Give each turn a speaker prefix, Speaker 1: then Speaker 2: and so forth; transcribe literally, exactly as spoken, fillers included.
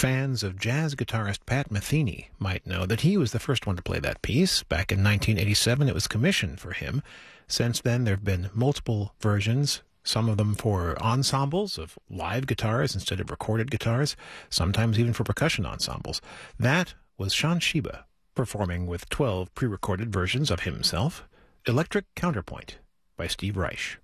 Speaker 1: Fans of jazz guitarist Pat Metheny might know that he was the first one to play that piece. Back in nineteen eighty-seven, it was commissioned for him. Since then, there have been multiple versions, some of them for ensembles of live guitars instead of recorded guitars, sometimes even for percussion ensembles. That was Shawn Sheba performing with twelve pre-recorded versions of himself. Electric Counterpoint by Steve Reich.